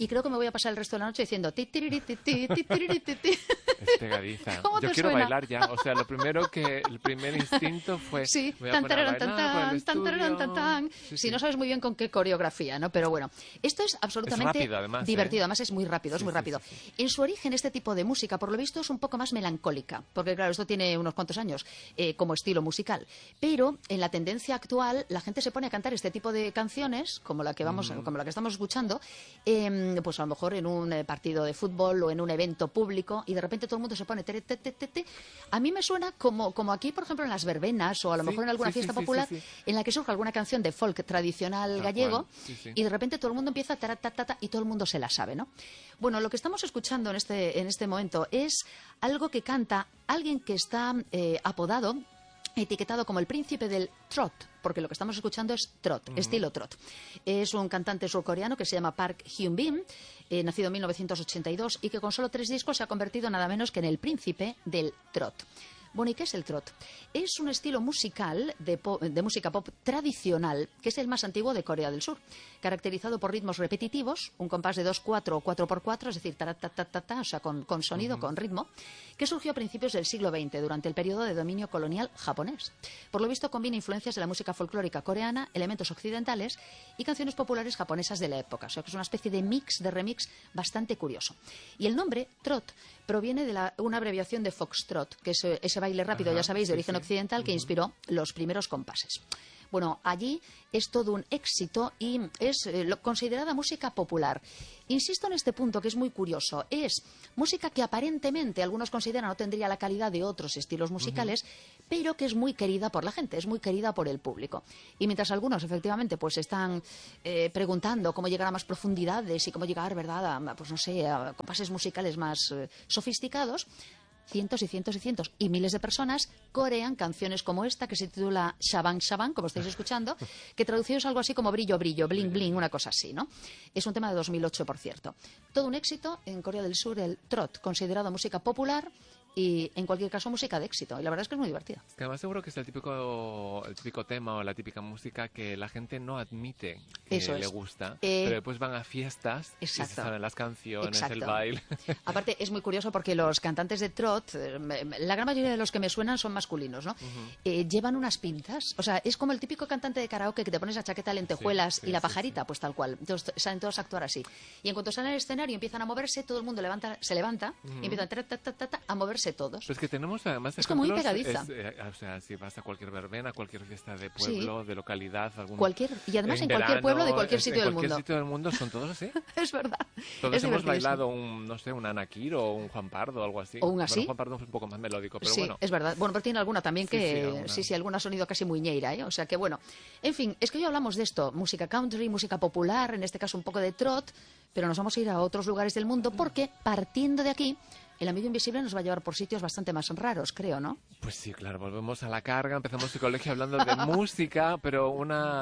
y creo que me voy a pasar el resto de la noche diciendo ti, tiriri, ti, ti, ti, tiriri, ti, ti. Es pegadiza. ¿Cómo Yo te quiero suena? bailar ya. O sea, el primer instinto fue... Sí, voy a tan, poner a tararán, tan, bailar por el tan, tararán, tan, tan. estudio. Sí, Si sí. no sabes muy bien con qué coreografía, ¿no? Pero bueno, esto es absolutamente rápido, además, divertido. Además es muy rápido, es Sí, muy sí, rápido. sí, sí. En su origen, este tipo de música, por lo visto, es un poco más melancólica. Porque, claro, esto tiene unos cuantos años como estilo musical. Pero en la tendencia actual, la gente se pone a cantar este tipo de canciones, como la que como la que estamos escuchando, pues a lo mejor en un partido de fútbol o en un evento público, y de repente todo el mundo se pone tere, te, te, te, te. A mí me suena como aquí, por ejemplo, en las verbenas o a lo mejor en alguna fiesta popular, en la que surge alguna canción de folk tradicional Tal gallego, cual. Sí. y de repente todo el mundo empieza ta, ta, ta, ta, y todo el mundo se la sabe, ¿no? Bueno, lo que estamos escuchando en este momento es algo que canta alguien que está apodado, etiquetado como el príncipe del trot, porque lo que estamos escuchando es trot, estilo trot. Es un cantante surcoreano que se llama Park Hyun-bin, nacido en 1982 y que con solo 3 discos se ha convertido nada menos que en el príncipe del trot. Bueno, ¿y qué es el trot? Es un estilo musical de música pop tradicional, que es el más antiguo de Corea del Sur, caracterizado por ritmos repetitivos, un compás de 2/4 o 4/4, es decir, ta, o sea, con sonido, con ritmo, que surgió a principios del siglo XX, durante el periodo de dominio colonial japonés. Por lo visto, combina influencias de la música folclórica coreana, elementos occidentales y canciones populares japonesas de la época, o sea, que es una especie de remix bastante curioso. Y el nombre, trot, proviene de una abreviación de foxtrot, que es ese baile rápido, ya sabéis, de origen occidental, que inspiró los primeros compases. Bueno, allí es todo un éxito y es considerada música popular. Insisto en este punto, que es muy curioso. Es música que aparentemente algunos consideran no tendría la calidad de otros estilos musicales, pero que es muy querida por la gente, es muy querida por el público. Y mientras algunos, efectivamente, pues están preguntando cómo llegar a más profundidades y cómo llegar, ¿verdad?, a compases musicales más sofisticados, cientos y cientos y cientos y miles de personas corean canciones como esta, que se titula Shabang Shabang, como estáis escuchando, que traducido es algo así como brillo, brillo, bling, bling, una cosa así, ¿no? Es un tema de 2008, por cierto. Todo un éxito en Corea del Sur, el trot, considerado música popular y, en cualquier caso, música de éxito. Y la verdad es que es muy divertida. Es que además seguro que es el típico tema o la típica música que la gente no admite que le gusta, pero después van a fiestas y se saben las canciones, el baile. Aparte, es muy curioso porque los cantantes de trot, la gran mayoría de los que me suenan son masculinos, ¿no? Llevan unas pintas. O sea, es como el típico cantante de karaoke que te pones la chaqueta, lentejuelas y la pajarita, pues tal cual. Entonces, salen todos a actuar así. Y en cuanto salen al escenario y empiezan a moverse, todo el mundo se levanta y empiezan a moverse todos. Pues que tenemos además es como muy pegadiza. O sea, si vas a cualquier verbena, cualquier fiesta de pueblo, de localidad, y además en verano, cualquier pueblo de cualquier sitio del mundo. En cualquier sitio del mundo son todos así. Es verdad. Todos hemos bailado un Anakir o un Juan Pardo o algo así. O un así. Bueno, Juan Pardo es un poco más melódico, pero sí, bueno. es verdad. Bueno, pero tiene alguna también que... Sí, alguna sonido casi muñeira, ¿eh? O sea que bueno. En fin, es que hoy hablamos de esto. Música country, música popular, en este caso un poco de trot, pero nos vamos a ir a otros lugares del mundo porque, partiendo de aquí, el amigo invisible nos va a llevar por sitios bastante más raros, creo, ¿no? Pues sí, claro, volvemos a la carga, empezamos el colegio hablando de música, pero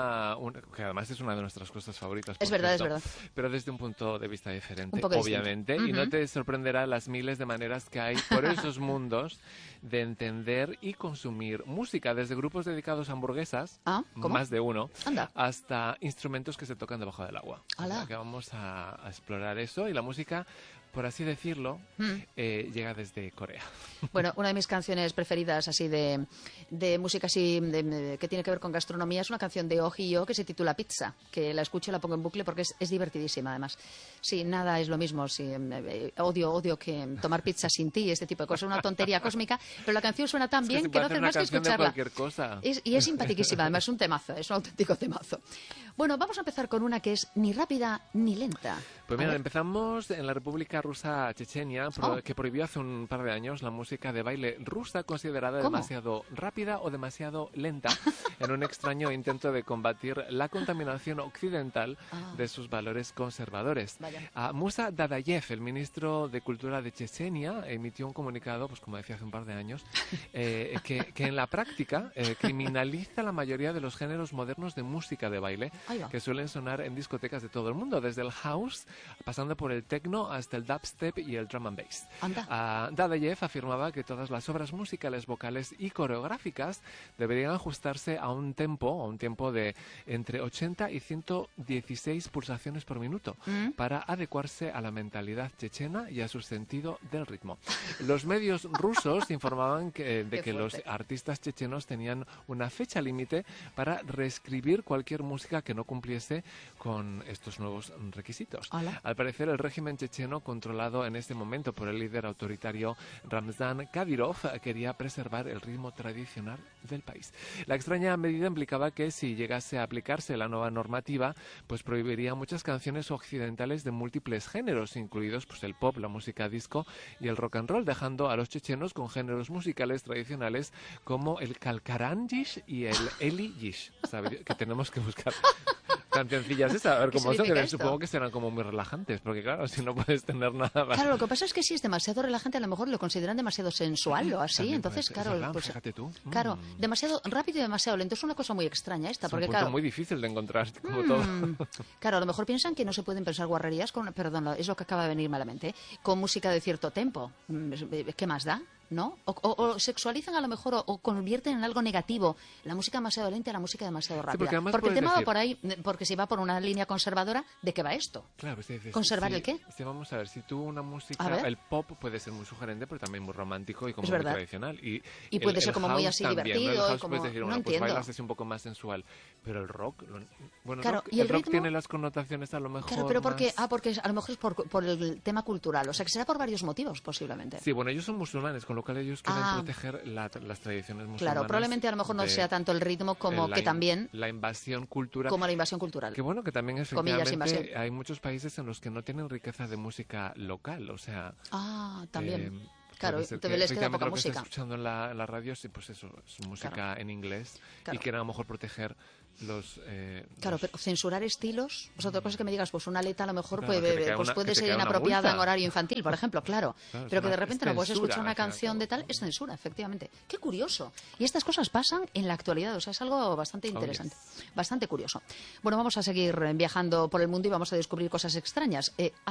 que además es una de nuestras cosas favoritas. Es verdad. Pero desde un punto de vista diferente, un obviamente, y no te sorprenderá las miles de maneras que hay por esos mundos de entender y consumir música, desde grupos dedicados a hamburguesas, más de uno, hasta instrumentos que se tocan debajo del agua. O sea, que vamos a explorar eso y la música, por así decirlo, llega desde Corea. Bueno, una de mis canciones preferidas así de música así que tiene que ver con gastronomía es una canción de Ojio que se titula Pizza, que la escucho y la pongo en bucle porque es divertidísima además. Sí, nada es lo mismo, sí, odio que tomar pizza sin ti, este tipo de cosas, una tontería cósmica, pero la canción suena tan bien que no haces más que escucharla. Y es simpaticísima, además es un temazo, es un auténtico temazo. Bueno, vamos a empezar con una que es ni rápida ni lenta. Pues mira, empezamos en la República Rusa Chechenia, que prohibió hace un par de años la música de baile rusa considerada demasiado rápida o demasiado lenta, en un extraño intento de combatir la contaminación occidental de sus valores conservadores. Musa Dadayev, el ministro de Cultura de Chechenia, emitió un comunicado, pues como decía hace un par de años, que en la práctica criminaliza la mayoría de los géneros modernos de música de baile que suelen sonar en discotecas de todo el mundo, desde el house, pasando por el techno hasta el dubstep y el drum and bass. Dadayev afirmaba que todas las obras musicales, vocales y coreográficas deberían ajustarse a un tiempo de entre 80 y 116 pulsaciones por minuto para adecuarse a la mentalidad chechena y a su sentido del ritmo. Los medios rusos informaban de que los artistas chechenos tenían una fecha límite para reescribir cualquier música que no cumpliese con estos nuevos requisitos. Hola. Al parecer, el régimen checheno, controlado en este momento por el líder autoritario Ramzan Kadyrov, quería preservar el ritmo tradicional del país. La extraña medida implicaba que si llegase a aplicarse la nueva normativa, pues prohibiría muchas canciones occidentales de múltiples géneros, incluidos pues el pop, la música disco y el rock and roll, dejando a los chechenos con géneros musicales tradicionales como el kalkaranjish y el eliyish, que tenemos que buscar cancioncillas esas, a ver cómo son, que supongo que serán como muy relajantes, porque claro, si no puedes tener nada más. Claro, lo que pasa es que si es demasiado relajante, a lo mejor lo consideran demasiado sensual o así, entonces claro, pues, fíjate tú. Claro, demasiado rápido y demasiado lento, es una cosa muy extraña esta, porque es un claro, muy difícil de encontrar, como todo. Claro, a lo mejor piensan que no se pueden pensar guarrerías perdón, es lo que acaba de venir malamente, con música de cierto tempo. ¿Qué más da? ¿No? O sexualizan a lo mejor o convierten en algo negativo la música demasiado lenta y la música demasiado rápida. Sí, porque el tema va por ahí, porque si va por una línea conservadora, ¿de qué va esto? Claro, pues dices, ¿Conservar el qué? Sí, vamos a ver, si tú una música, el pop puede ser muy sugerente, pero también muy romántico y como muy tradicional. Y puede ser como muy así también, divertido. ¿no? El house como, puedes decir, no bueno, entiendo. pues bailas así un poco más sensual, pero el rock, bueno, claro, rock, y el rock ritmo tiene las connotaciones a lo mejor. Claro, pero porque más... a lo mejor es por el tema cultural, o sea que será por varios motivos posiblemente. Sí, bueno, ellos son musulmanes, con lo cual ellos quieren proteger las tradiciones musulmanas. Claro, probablemente a lo mejor no sea tanto el ritmo como que también la invasión cultural. Como la invasión cultural. Que bueno, que también efectivamente hay muchos países en los que no tienen riqueza de música local, o sea. También. Claro, te les queda poca lo que música. estás escuchando en la radio, sí, pues eso, es música en inglés y quieren a lo mejor proteger los... Claro, pero censurar estilos, pues otra cosa es que me digas, pues una letra a lo mejor puede ser una inapropiada multa. En horario infantil, por ejemplo, claro. Pero que de repente no puedes escuchar una canción de tal, claro. Es censura, efectivamente. Qué curioso. Y estas cosas pasan en la actualidad, o sea, es algo bastante interesante, bastante curioso. Bueno, vamos a seguir viajando por el mundo y vamos a descubrir cosas extrañas.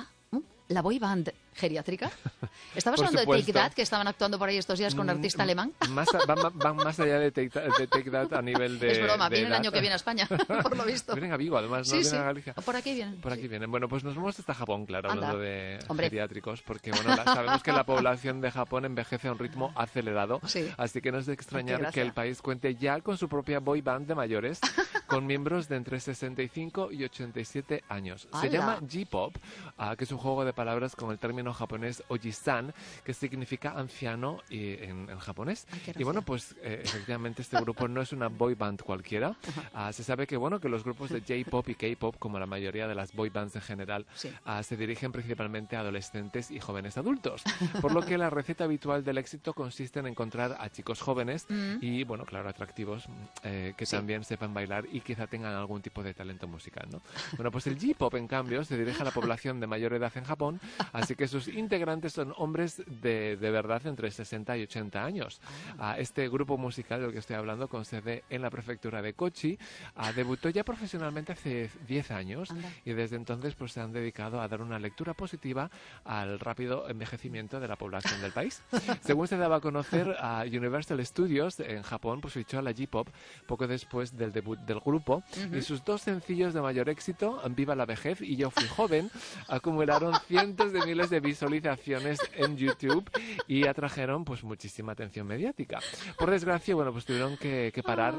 La boy band geriátrica. ¿Estabas hablando de Take That, que estaban actuando por ahí estos días con un artista alemán? Van más allá de Take That a nivel de... Es broma, viene el año que viene a España, por lo visto. Vienen a Vigo, además, ¿no? Vienen a Galicia. Por aquí vienen. Por aquí vienen. Bueno, pues nos vamos hasta Japón, claro, hablando de Hombre. geriátricos, porque bueno, sabemos que la población de Japón envejece a un ritmo acelerado, así que no es de extrañar que el país cuente ya con su propia boy band de mayores, con miembros de entre 65 y 87 años. Se llama J-Pop, que es un juego de palabras con el término japonés Oji-san, que significa anciano en japonés. Y bueno, pues efectivamente este grupo no es una boy band cualquiera. Se sabe que bueno, que los grupos de J-Pop y K-Pop, como la mayoría de las boy bands en general, se dirigen principalmente a adolescentes y jóvenes adultos. Por lo que la receta habitual del éxito consiste en encontrar a chicos jóvenes y, bueno, claro, atractivos, que también sepan bailar y quizá tengan algún tipo de talento musical, ¿no? Bueno, pues el J-Pop, en cambio, se dirige a la población de mayor edad en Japón, así que sus integrantes son hombres de verdad entre 60 y 80 años. Este grupo musical del que estoy hablando, con sede en la prefectura de Kochi, debutó ya profesionalmente hace 10 años y desde entonces pues se han dedicado a dar una lectura positiva al rápido envejecimiento de la población del país. Según se daba a conocer, Universal Studios en Japón pues fichó a la J-Pop poco después del debut del grupo y sus dos sencillos de mayor éxito, Viva la vejez y Yo fui joven, acumularon cientos de miles de visualizaciones en YouTube y atrajeron pues muchísima atención mediática. Por desgracia, bueno, pues tuvieron que parar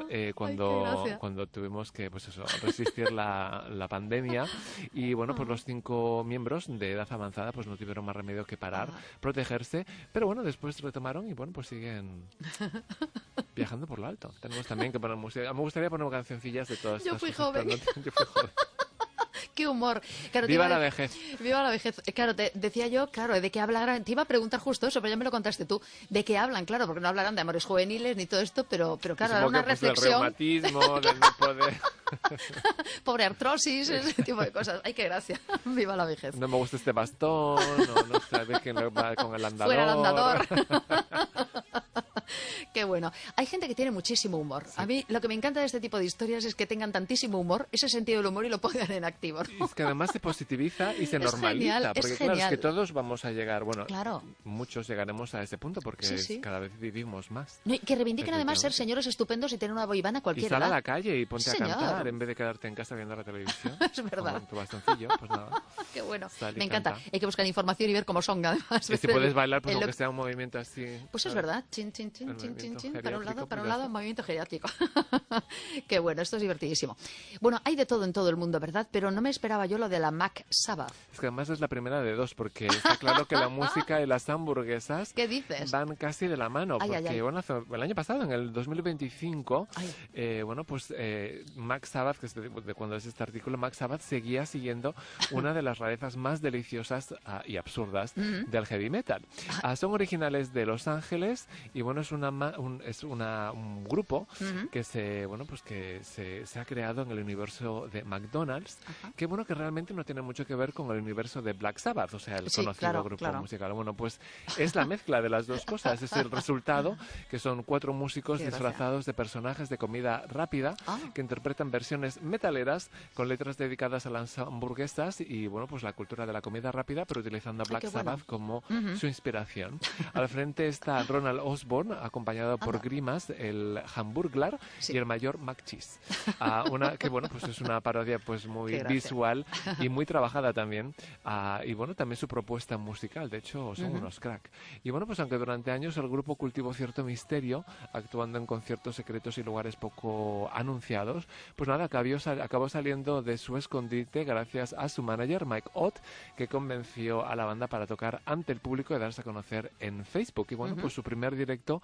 cuando tuvimos que pues eso, resistir la pandemia y bueno, pues los 5 miembros de edad avanzada pues no tuvieron más remedio que parar, protegerse, pero bueno, después retomaron y bueno, pues siguen viajando por lo alto. Tenemos también que poner música. Me gustaría poner cancioncillas de todas estas Yo fui cosas, joven. Yo fui joven. Qué humor. Claro, Viva la vejez. Viva la vejez. Claro, te decía yo, claro, de qué hablarán. Te iba a preguntar justo eso, pero ya me lo contaste tú. ¿De qué hablan? Claro, porque no hablarán de amores juveniles ni todo esto, pero claro, era una reflexión. Del reumatismo, del no poder. Pobre artrosis, ese tipo de cosas. Ay, qué gracia. Viva la vejez. No me gusta este bastón, no sabes quién va con el andador. Fuera el andador. Qué bueno. Hay gente que tiene muchísimo humor. Sí. A mí lo que me encanta de este tipo de historias es que tengan tantísimo humor, ese sentido del humor, y lo pongan en activo, ¿no? Y es que además se positiviza y se normaliza. Genial, porque claro, es que todos vamos a llegar, bueno, claro, muchos llegaremos a ese punto porque cada vez vivimos más. No, y que reivindiquen además ser señores estupendos y tener una boyband a cualquier edad. Y sal a la calle y ponte a cantar en vez de quedarte en casa viendo la televisión. Es verdad. Con tu bastoncillo, pues nada. Qué bueno. Me encanta. Hay que buscar información y ver cómo son, además. Y si puedes bailar, pues aunque sea un movimiento así. Pues es verdad. Chin, chin, chin, chin, chin, chin. Para un lado, movimiento geriátrico. Qué bueno, esto es divertidísimo. Bueno, hay de todo en todo el mundo, ¿verdad? Pero no me esperaba yo lo de la Mac Sabbath. Es que además es la primera de dos, porque está claro que la música y las hamburguesas ¿Qué dices? Van casi de la mano. Porque bueno, el año pasado, en el 2025, bueno, pues Mac Sabbath, que es de cuando es este artículo, Mac Sabbath seguía siguiendo una de las rarezas más deliciosas y absurdas del heavy metal. Son originales de Los Ángeles y bueno, es un grupo que se ha creado en el universo de McDonald's, que bueno, que realmente no tiene mucho que ver con el universo de Black Sabbath, o sea, el conocido grupo musical. Bueno, pues es la mezcla de las dos cosas, es el resultado, que son 4 músicos disfrazados de personajes de comida rápida que interpretan versiones metaleras con letras dedicadas a las hamburguesas y bueno, pues la cultura de la comida rápida, pero utilizando a Black Sabbath como su inspiración. Al frente está Ronald Osborne, acompañado por Grimas, el Hamburglar y el mayor Mac Cheese. Que bueno, pues es una parodia pues muy visual y muy trabajada también. Y bueno, también su propuesta musical, de hecho son unos crack. Y bueno, pues aunque durante años el grupo cultivó cierto misterio, actuando en conciertos secretos y lugares poco anunciados, pues nada, acabó saliendo de su escondite gracias a su manager Mike Ott, que convenció a la banda para tocar ante el público y darse a conocer en Facebook. Y bueno, pues su primer directo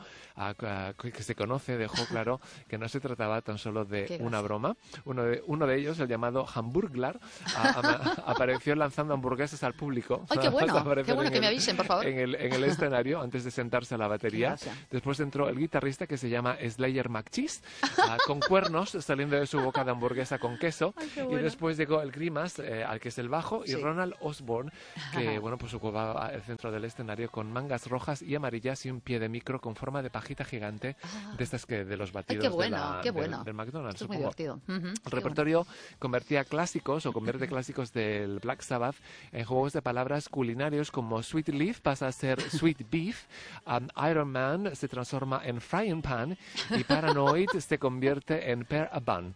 que se conoce dejó claro que no se trataba tan solo de una broma. Uno de ellos, el llamado Hamburglar, apareció lanzando hamburguesas al público. ¡Ay, qué bueno! ¡Qué bueno que me avisen, por favor! En el escenario, antes de sentarse a la batería. Después entró el guitarrista, que se llama Slayer McCheese, con cuernos saliendo de su boca de hamburguesa con queso. Ay, bueno. Y después llegó el Grimas, al que es el bajo, y Ronald Osborne, que bueno, pues ocupaba el centro del escenario con mangas rojas y amarillas y un pie de micro con forma de pajita gigante, de estas que de los batidos del McDonald's. Esto es muy divertido. El repertorio convierte clásicos del Black Sabbath en juegos de palabras culinarios, como Sweet Leaf pasa a ser Sweet Beef, Iron Man se transforma en Frying Pan y Paranoid se convierte en Pear a Bun.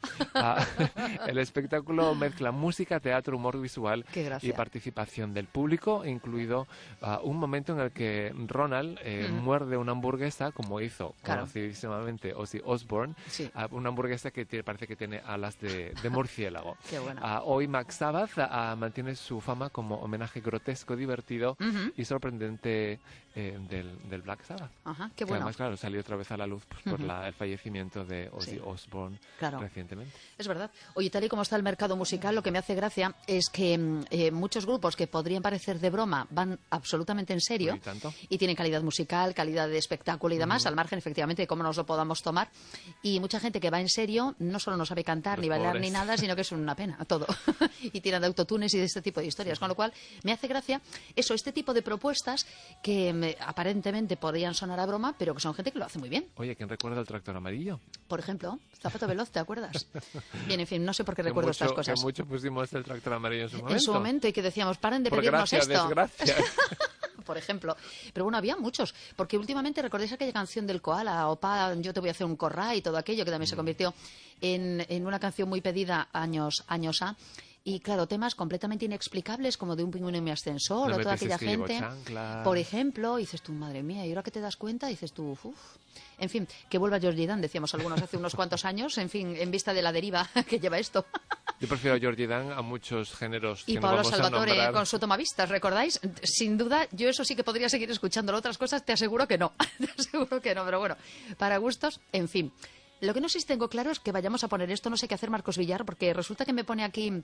El espectáculo mezcla música, teatro, humor visual y participación del público, incluido un momento en el que Ronald muerde una hamburguesa, como hizo conocidísimamente Ozzy Osbourne, una hamburguesa que parece que tiene alas de murciélago. Qué bueno. Hoy Mac Sabbath mantiene su fama como homenaje grotesco, divertido y sorprendente del Black Sabbath. Qué bueno. Que además, claro, salió otra vez a la luz pues, por el fallecimiento de Ozzy Osbourne recientemente. Es verdad. Oye, tal y como está el mercado musical, lo que me hace gracia es que muchos grupos que podrían parecer de broma van absolutamente en serio y tienen calidad musical, calidad de espectáculo y demás, al margen efectivamente de cómo nos lo podamos tomar. Y mucha gente que va en serio no solo no sabe cantar, ni bailar, ni nada, sino que es una pena todo. Y tiran de autotunes y de este tipo de historias. Con lo cual, me hace gracia este tipo de propuestas que aparentemente podrían sonar a broma, pero que son gente que lo hace muy bien. Oye, ¿quién recuerda el Tractor Amarillo? Por ejemplo, Zapato Veloz, ¿te acuerdas? Bien, en fin, no sé por qué recuerdo estas cosas. Que mucho pusimos el Tractor Amarillo en su momento. En su momento, y que decíamos, paren de pedirnos esto. Desgracia. Por ejemplo. Pero bueno, había muchos. Porque últimamente, ¿recordáis aquella canción del Koala? Opa, yo te voy a hacer un corra y todo aquello, que también se convirtió en una canción muy pedida años A. Y claro, temas completamente inexplicables, como de un pingüino en mi ascensor, o toda aquella gente. Por ejemplo, dices tú, madre mía, y ahora que te das cuenta, dices tú, uff. En fin, que vuelva Georgie Dan, decíamos algunos hace unos cuantos años, en fin, en vista de la deriva que lleva esto. Yo prefiero a Georgie Dan a muchos géneros y que Pablo no vamos Salvatore a nombrar. Con su tomavistas, ¿recordáis? Sin duda, yo eso sí que podría seguir escuchándolo. Otras cosas te aseguro que no. Te aseguro que no, pero bueno, para gustos, en fin. Lo que no sé si tengo claro es que vayamos a poner esto, no sé qué hacer Marcos Villar, porque resulta que me pone aquí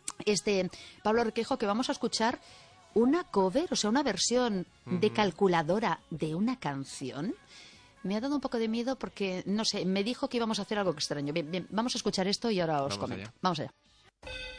Pablo Requejo que vamos a escuchar una cover, o sea, una versión de calculadora de una canción. Me ha dado un poco de miedo porque, no sé, me dijo que íbamos a hacer algo extraño. Bien, vamos a escuchar esto y ahora os comento. Vamos allá.